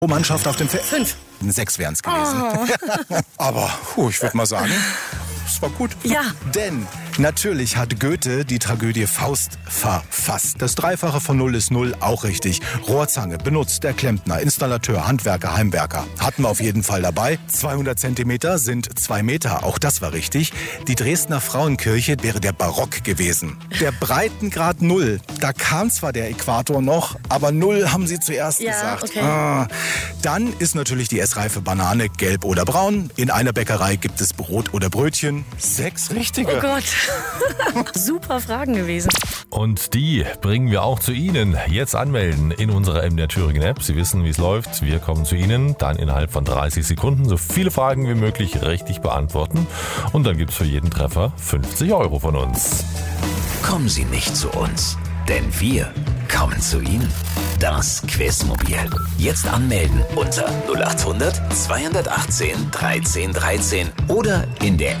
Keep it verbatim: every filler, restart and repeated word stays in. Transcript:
Mannschaft auf dem Feld. Fünf. Sechs wären es gewesen. Oh. Aber puh, ich würde mal sagen, es war gut. Ja. Denn natürlich hat Goethe die Tragödie Faust verfasst. Das Dreifache von Null ist Null, auch richtig. Rohrzange benutzt der Klempner, Installateur, Handwerker, Heimwerker. Hatten wir auf jeden Fall dabei. zweihundert Zentimeter sind zwei Meter, auch das war richtig. Die Dresdner Frauenkirche wäre der Barock gewesen. Der Breitengrad Null, da kam zwar der Äquator noch, aber Null haben sie zuerst Ja, gesagt. okay. Ah. Dann ist natürlich die essreife Banane gelb oder braun. In einer Bäckerei gibt es Brot oder Brötchen. Sechs richtige. Oh Gott. Super Fragen gewesen. Und die bringen wir auch zu Ihnen. Jetzt anmelden in unserer M D R Thüringen App. Sie wissen, wie es läuft. Wir kommen zu Ihnen, dann innerhalb von dreißig Sekunden so viele Fragen wie möglich richtig beantworten. Und dann gibt es für jeden Treffer fünfzig Euro von uns. Kommen Sie nicht zu uns, denn wir kommen zu Ihnen. Das Quizmobil. Jetzt anmelden unter null acht hundert zweihundertachtzehn dreizehn dreizehn oder in der